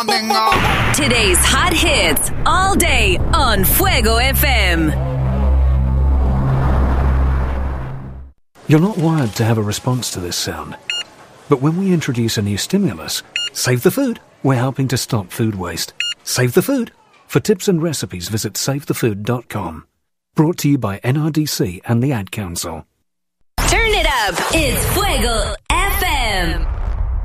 Today's hot hits all day on Fuego FM. You're not wired to have a response to this sound. But when we introduce a new stimulus, Save the Food, we're helping to stop food waste. Save the Food. For tips and recipes, visit savethefood.com. Brought to you by NRDC and the Ad Council. Turn it up. It's Fuego FM.